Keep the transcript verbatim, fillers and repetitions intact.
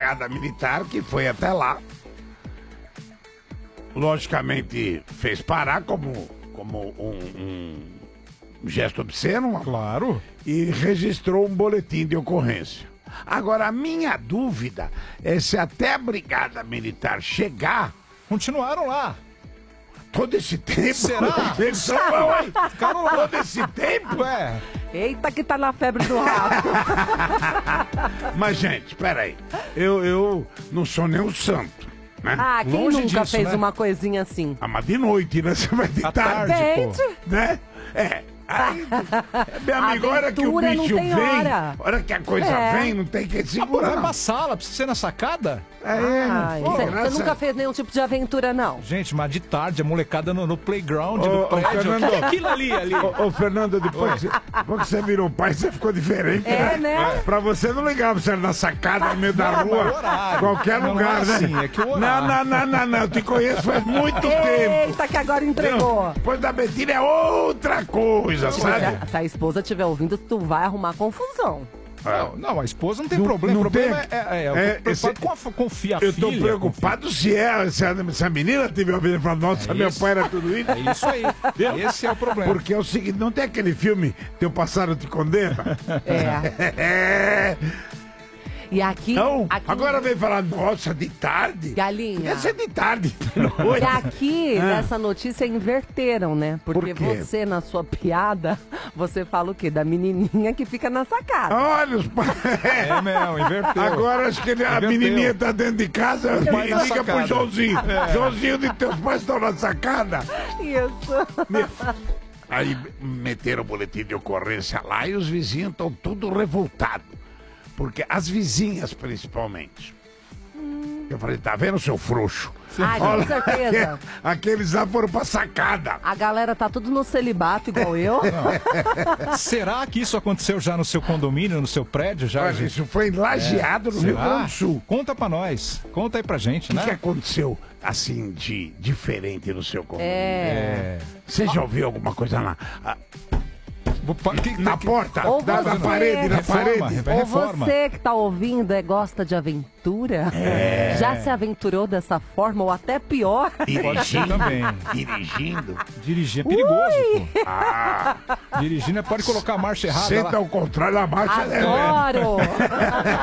brigada militar que foi até lá. Logicamente fez parar como, como um, um gesto obsceno. Claro. E registrou um boletim de ocorrência. Agora, a minha dúvida é se até a brigada militar chegar... Continuaram lá. Todo esse tempo? Será? Eles são, hein? Ficaram lá. Todo esse tempo? É. Eita que tá na febre do rato. Mas, gente, peraí. Eu, eu não sou nem um santo, né? Ah, quem Longe nunca disso, fez né? uma coisinha assim? Ah, mas de noite, né? Você vai de À tarde, tarde, pô. Né? É. Aí, meu amigo, a hora que o Aventura não bicho tem vem, hora. a hora que a coisa É. vem, não tem que Ah, pô, segurar. vai pra sala, precisa ser na sacada? É, Ai, pô, você graças- nunca fez nenhum tipo de aventura, não? Gente, mas de tarde, a molecada no, no playground Ô, do ô, prédio. Fernando. O que é aquilo ali, ali? Ô, ô, Fernando, depois que, você, depois que você virou pai, você ficou diferente. É, né? Pra você não ligava, você era na sacada, no meio da Não, rua, mas o horário. qualquer Não, lugar, não é né? assim, é que o não, horário. não, não, não, não, eu te conheço faz muito tempo. Eita, que agora entregou. Depois da Betina é outra coisa, Se, sabe? a- se a esposa estiver ouvindo, tu vai arrumar confusão. Não, não, a esposa não tem Não- problema. não o problema tem- é, é, é, eu é, tô preocupado esse- com a, com a filha. Eu tô filha, preocupado se, é, se, a, se a menina tiver ouvindo e falar, nossa, É meu isso. pai era tudo isso. É isso aí. Esse é o problema. Porque é o seguinte, não tem aquele filme Teu Passado Te Condena? É. É. E aqui. Não, aqui agora vem falar, nossa, de tarde? Galinha. Ia ser de tarde. E aqui, Ah. nessa notícia, inverteram, né? Porque Por quê? você, na sua piada, você fala o quê? Da menininha que fica na sacada. Olha os pais. É, meu, inverteu. Agora acho que ele- a Inverteu. menininha tá dentro de casa e pai na liga pro sacada. Joãozinho. É. Joãozinho, de teus pais estão na sacada. Isso. Aí meteram o boletim de ocorrência lá e os vizinhos estão tudo revoltados. Porque as vizinhas, principalmente. Eu falei, tá vendo, seu frouxo? Ai, com certeza. Aqueles lá foram pra sacada. A galera tá tudo no celibato, igual eu. Será que isso aconteceu já no seu condomínio, no seu prédio? Já, Olha, gente? isso foi lajeado no Rio Será? Grande do Sul. Conta pra nós. Conta aí pra gente, O né? que, que aconteceu, assim, de diferente no seu condomínio? É. É. Você já ouviu alguma coisa na, a- Que- na que- porta, Ou da, da você- parede, na Reforma, parede? Vai Ou reforma. você que tá ouvindo é, gosta de aventura? É. Já se aventurou dessa forma, ou até pior? Pode ser também. Dirigindo. Dirigir é perigoso, pô. Ah, Dirigindo é pode colocar a marcha errada senta lá. ao contrário da marcha. né? Adoro!